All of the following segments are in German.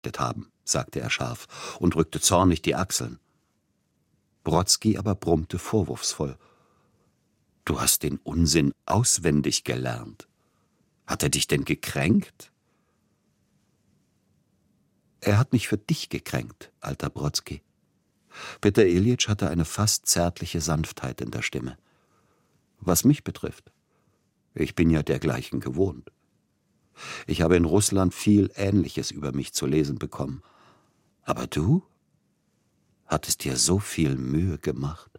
behauptet haben«, sagte er scharf und rückte zornig die Achseln. Brodsky aber brummte vorwurfsvoll: »Du hast den Unsinn auswendig gelernt. Hat er dich denn gekränkt?« »Er hat mich für dich gekränkt, alter Brodsky.« Peter Iljitsch hatte eine fast zärtliche Sanftheit in der Stimme. »Was mich betrifft, ich bin ja dergleichen gewohnt. Ich habe in Russland viel Ähnliches über mich zu lesen bekommen. Aber du hattest dir so viel Mühe gemacht.«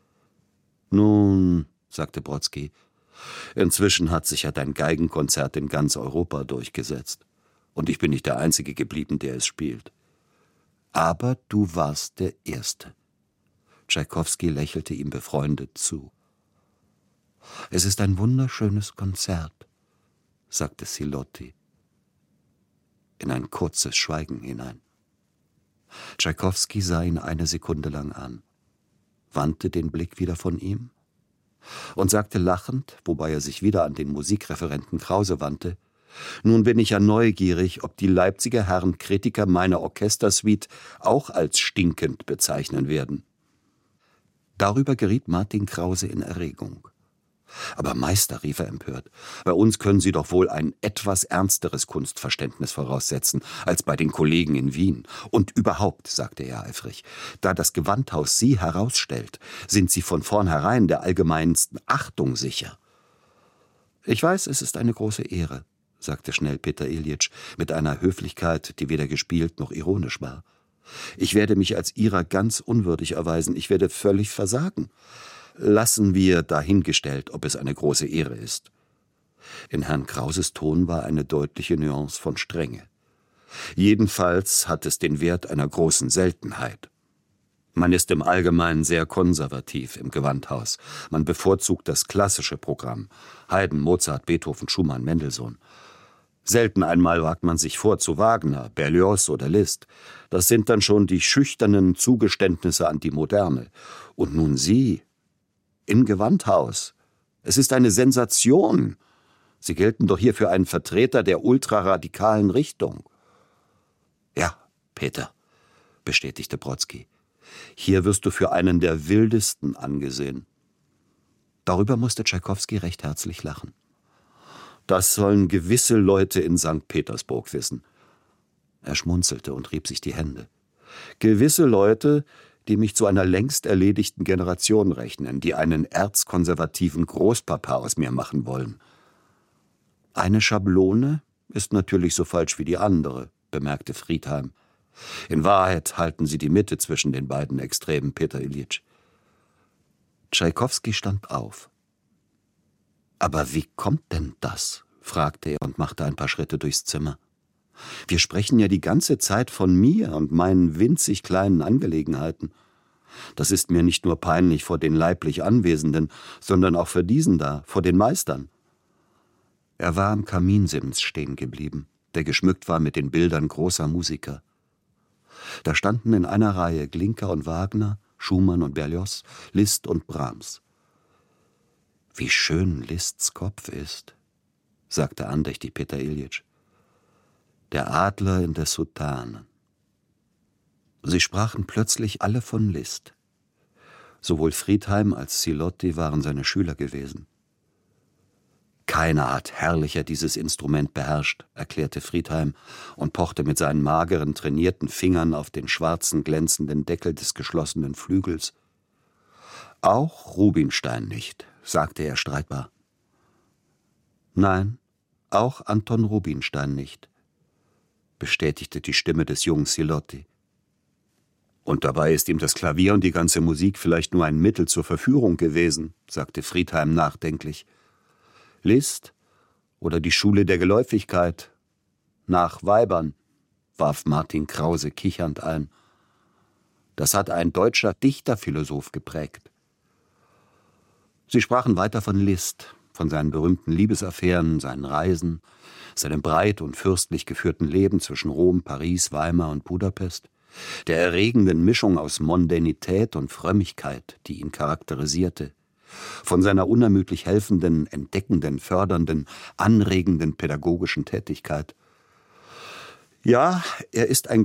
»Nun«, sagte Brodsky, »inzwischen hat sich ja dein Geigenkonzert in ganz Europa durchgesetzt. Und ich bin nicht der Einzige geblieben, der es spielt. Aber du warst der Erste.« Tschaikowski lächelte ihm befreundet zu. »Es ist ein wunderschönes Konzert«, sagte Silotti in ein kurzes Schweigen hinein. Tschaikowski sah ihn eine Sekunde lang an, wandte den Blick wieder von ihm und sagte lachend, wobei er sich wieder an den Musikreferenten Krause wandte: »Nun bin ich ja neugierig, ob die Leipziger Herren Kritiker meine Orchestersuite auch als stinkend bezeichnen werden.« Darüber geriet Martin Krause in Erregung. »Aber Meister«, rief er empört, »bei uns können Sie doch wohl ein etwas ernsteres Kunstverständnis voraussetzen als bei den Kollegen in Wien. Und überhaupt«, sagte er eifrig, »da das Gewandhaus Sie herausstellt, sind Sie von vornherein der allgemeinsten Achtung sicher.« »Ich weiß, es ist eine große Ehre«, sagte schnell Peter Iljitsch mit einer Höflichkeit, die weder gespielt noch ironisch war. »Ich werde mich als Ihrer ganz unwürdig erweisen, ich werde völlig versagen. Lassen wir dahingestellt, ob es eine große Ehre ist.« In Herrn Krauses Ton war eine deutliche Nuance von Strenge. »Jedenfalls hat es den Wert einer großen Seltenheit. Man ist im Allgemeinen sehr konservativ im Gewandhaus. Man bevorzugt das klassische Programm: Haydn, Mozart, Beethoven, Schumann, Mendelssohn. Selten einmal wagt man sich vor zu Wagner, Berlioz oder Liszt. Das sind dann schon die schüchternen Zugeständnisse an die Moderne. Und nun Sie, im Gewandhaus. Es ist eine Sensation. Sie gelten doch hier für einen Vertreter der ultraradikalen Richtung.« »Ja, Peter«, bestätigte Brodsky, »hier wirst du für einen der wildesten angesehen.« Darüber musste Tschaikowski recht herzlich lachen. »Das sollen gewisse Leute in St. Petersburg wissen.« Er schmunzelte und rieb sich die Hände. »Gewisse Leute, die mich zu einer längst erledigten Generation rechnen, die einen erzkonservativen Großpapa aus mir machen wollen.« »Eine Schablone ist natürlich so falsch wie die andere«, bemerkte Friedheim. »In Wahrheit halten Sie die Mitte zwischen den beiden Extremen, Peter Iljitsch.« Tschaikowski stand auf. »Aber wie kommt denn das?«, fragte er und machte ein paar Schritte durchs Zimmer. »Wir sprechen ja die ganze Zeit von mir und meinen winzig kleinen Angelegenheiten. Das ist mir nicht nur peinlich vor den leiblich Anwesenden, sondern auch für diesen da, vor den Meistern.« Er war am Kaminsims stehen geblieben, der geschmückt war mit den Bildern großer Musiker. Da standen in einer Reihe Glinka und Wagner, Schumann und Berlioz, Liszt und Brahms. »Wie schön Liszts Kopf ist«, sagte andächtig Peter Iljitsch. »Der Adler in der Soutane.« Sie sprachen plötzlich alle von Liszt. Sowohl Friedheim als Silotti waren seine Schüler gewesen. »Keiner hat herrlicher dieses Instrument beherrscht«, erklärte Friedheim und pochte mit seinen mageren, trainierten Fingern auf den schwarzen, glänzenden Deckel des geschlossenen Flügels. »Auch Rubinstein nicht«, sagte er streitbar. »Nein, auch Anton Rubinstein nicht«, bestätigte die Stimme des jungen Silotti. »Und dabei ist ihm das Klavier und die ganze Musik vielleicht nur ein Mittel zur Verführung gewesen«, sagte Friedheim nachdenklich. »Liszt oder die Schule der Geläufigkeit? Nach Weibern«, warf Martin Krause kichernd ein. »Das hat ein deutscher Dichterphilosoph geprägt.« Sie sprachen weiter von Liszt, von seinen berühmten Liebesaffären, seinen Reisen, seinem breit und fürstlich geführten Leben zwischen Rom, Paris, Weimar und Budapest, der erregenden Mischung aus Mondänität und Frömmigkeit, die ihn charakterisierte, von seiner unermüdlich helfenden, entdeckenden, fördernden, anregenden pädagogischen Tätigkeit. Ja, er ist ein